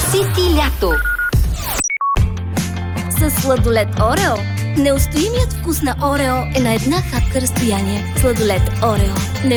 Сити лято. С сладолед Орео неустоимият вкус на Орео е на една хапка разстояние. Сладолед Орео.